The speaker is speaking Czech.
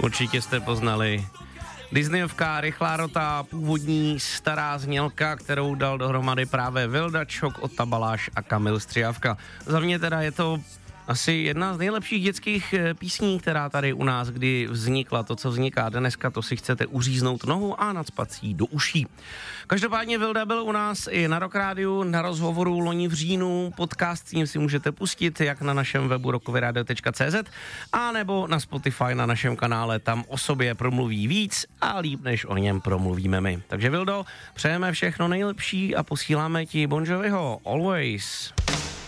Určitě jste poznali. Disneyovka rychlá rota, původní stará znělka, kterou dal dohromady právě Vilda Čok, Ota Baláš a Kamil Střijavka. Za mě teda je to asi jedna z nejlepších dětských písní, která tady u nás kdy vznikla. To, co vzniká dneska, to si chcete uříznout nohu a nacpat si jí do uší. Každopádně Vilda byl u nás i na Rock Rádiu, na rozhovoru loni v říjnu. Podcast s ním si můžete pustit jak na našem webu rockovyradio.cz a nebo na Spotify na našem kanále. Tam o sobě promluví víc a líp, než o něm promluvíme my. Takže Vildo, přejeme všechno nejlepší a posíláme ti Bon Joviho Always.